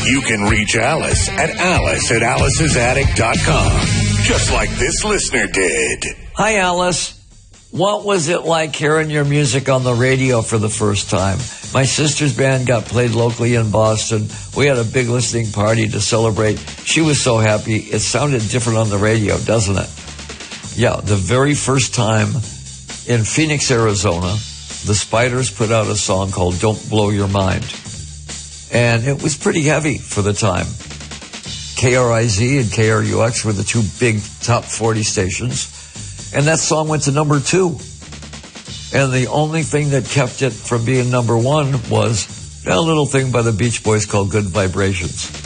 You can reach Alice at aliceatticom, just like this listener did. Hi, Alice. What was it like hearing your music on the radio for the first time? My sister's band got played locally in Boston. We had a big listening party to celebrate. She was so happy. It sounded different on the radio, doesn't it? Yeah, the very first time in Phoenix, Arizona, the Spiders put out a song called Don't Blow Your Mind. And it was pretty heavy for the time. KRIZ and KRUX were the two big top 40 stations. And that song went to number 2. And the only thing that kept it from being number 1 was a little thing by the Beach Boys called Good Vibrations.